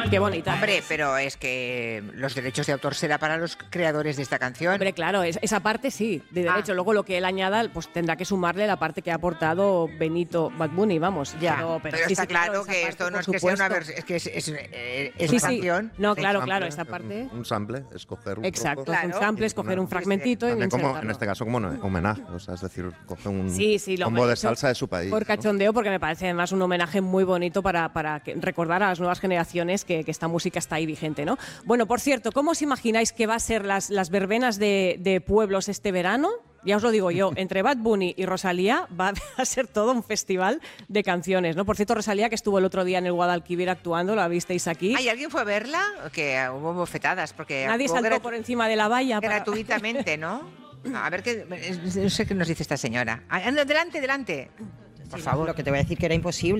Qué bonita. Hombre, pero es que los derechos de autor será para los creadores de esta canción. Hombre, claro, esa parte sí, de derecho. Luego lo que él añada, pues tendrá que sumarle la parte que ha aportado Benito Bad Bunny, vamos. Ya, pero sí, está sí, claro que parte, esto no es por que sea una supuesto. versión, es que es Sí, una sí. canción. No, Sí. claro, sample, claro, esta parte. Un sample, escoger un Exacto, trozo. un sample, escoger un fragmentito y También como, insertarlo. en este caso como un homenaje, o sea, es decir, coge un Lo combo he de hecho salsa de su país. por ¿no? cachondeo, porque me parece además un homenaje muy bonito para recordar a las nuevas generaciones que esta música está ahí vigente, ¿no? Bueno, por cierto, ¿cómo os imagináis que va a ser las verbenas de pueblos este verano? Ya os lo digo yo, entre Bad Bunny y Rosalía va a ser todo un festival de canciones, ¿no? Por cierto, Rosalía, que estuvo el otro día en el Guadalquivir actuando, ¿la visteis aquí? ¿Hay alguien fue a verla? Que hubo bofetadas, porque Nadie actuó saltó por encima de la valla. gratuitamente, ¿no? A ver qué, no sé qué nos dice esta señora. Adelante, por favor. Lo que te voy a decir que era imposible.